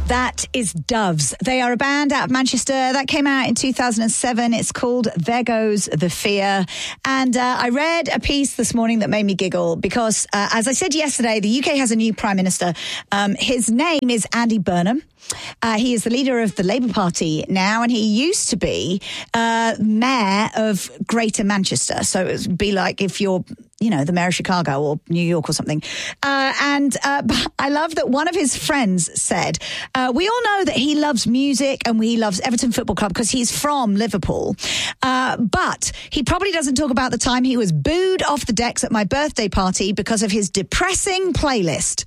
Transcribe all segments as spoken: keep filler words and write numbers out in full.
That is Doves. They are a band out of Manchester that came out in two thousand seven. It's called There Goes the Fear. And uh, I read a piece this morning that made me giggle because, uh, as I said yesterday, the U K has a new Prime Minister. Um, his name is Andy Burnham. Uh, he is the leader of the Labour Party now, and he used to be uh, mayor of Greater Manchester. So it would be like if you're, you know, the mayor of Chicago or New York or something. Uh, and uh, I love that one of his friends said, uh, we all know that he loves music and he loves Everton Football Club because he's from Liverpool. Uh, but he probably doesn't talk about the time he was booed off the decks at my birthday party because of his depressing playlist.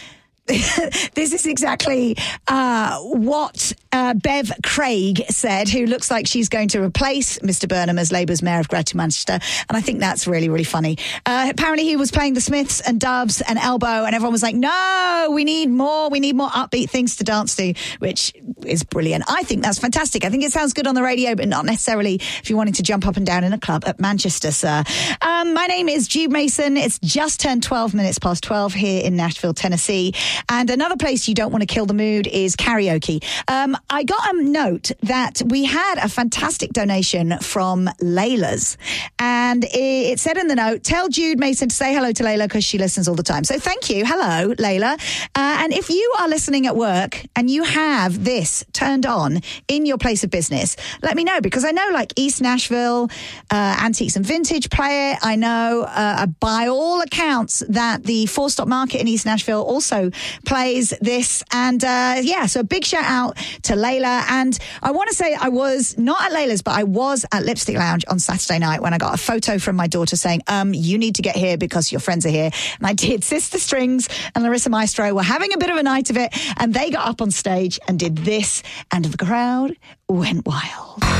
This is exactly uh, what uh, Bev Craig said, who looks like she's going to replace Mister Burnham as Labour's mayor of Greater Manchester. And I think that's really, really funny. Uh, apparently he was playing the Smiths and Doves and Elbow, and everyone was like, no, we need more. We need more upbeat things to dance to, which is brilliant. I think that's fantastic. I think it sounds good on the radio, but not necessarily if you're wanting to jump up and down in a club at Manchester, sir. Um, my name is Jude Mason. It's just turned twelve minutes past twelve here in Nashville, Tennessee. And another place you don't want to kill the mood is karaoke. Um, I got a note that we had a fantastic donation from Layla's. And it, it said in the note, tell Jude Mason to say hello to Layla because she listens all the time. So thank you. Hello, Layla. Uh, and if you are listening at work and you have this turned on in your place of business, let me know, because I know like East Nashville, uh, Antiques and Vintage play it. I know uh, by all accounts that the Four Stop Market in East Nashville also plays this. And uh, yeah, so a big shout out to Layla. And I want to say I was not at Layla's, but I was at Lipstick Lounge on Saturday night when I got a photo from my daughter saying, um, you need to get here because your friends are here. And I did. Sister Strings and Larissa Maestro were having a bit of a night of it, and they got up on stage and did this, and the crowd went wild.